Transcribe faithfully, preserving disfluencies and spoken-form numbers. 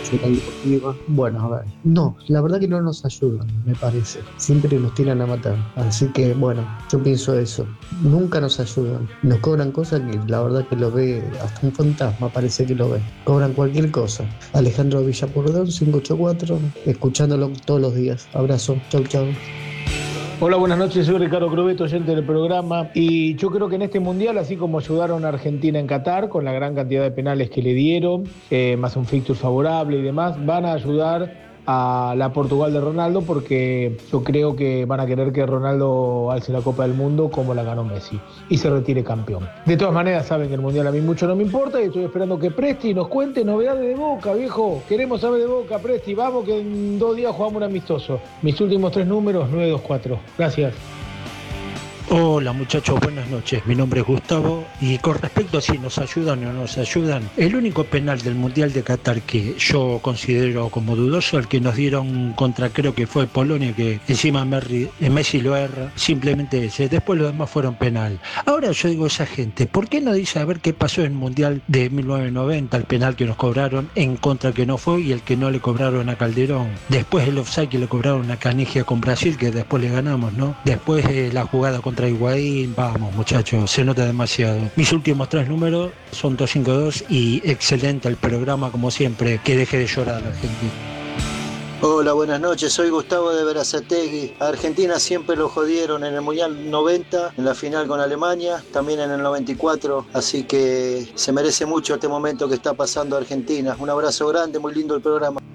Nacional Deportiva. Bueno, a ver, no, la verdad que no nos ayudan, me parece. Siempre nos tiran a matar. Así que, bueno, yo pienso eso. Nunca nos ayudan. Nos cobran cosas que la verdad que lo ve, hasta un fantasma parece que lo ve. Cobran cualquier cosa. Alejandro Villapurdón, quinientos ochenta y cuatro, escuchándolo todos los días. Abrazo, chau, chau. Hola, buenas noches, soy Ricardo Crobeto, oyente del programa, y yo creo que en este Mundial, así como ayudaron a Argentina en Qatar, con la gran cantidad de penales que le dieron, eh, más un fixture favorable y demás, van a ayudar a la Portugal de Ronaldo, porque yo creo que van a querer que Ronaldo alce la Copa del Mundo como la ganó Messi y se retire campeón. De todas maneras, saben que el Mundial a mí mucho no me importa y estoy esperando que Presti nos cuente novedades de Boca, viejo. Queremos saber de Boca, Presti. Vamos que en dos días jugamos un amistoso. Mis últimos tres números, nueve dos cuatro. Gracias. Hola muchachos, buenas noches. Mi nombre es Gustavo y con respecto a si nos ayudan o no nos ayudan, el único penal del Mundial de Qatar que yo considero como dudoso, el que nos dieron contra, creo que fue Polonia, que encima Messi lo erra, simplemente ese. Después los demás fueron penal. Ahora yo digo, esa gente, ¿por qué no dice a ver qué pasó en el Mundial de mil novecientos noventa, el penal que nos cobraron en contra que no fue y el que no le cobraron a Calderón? Después el offside que le cobraron a Canigia con Brasil, que después le ganamos, ¿no? Después eh, la jugada contra Higuaín, vamos muchachos, se nota demasiado. Mis últimos tres números son dos cinco dos y excelente el programa como siempre, que deje de llorar la Argentina. Hola, buenas noches, soy Gustavo de Berazategui. A Argentina siempre lo jodieron en el Mundial noventa, en la final con Alemania, también en el noventa y cuatro, así que se merece mucho este momento que está pasando Argentina. Un abrazo grande, muy lindo el programa.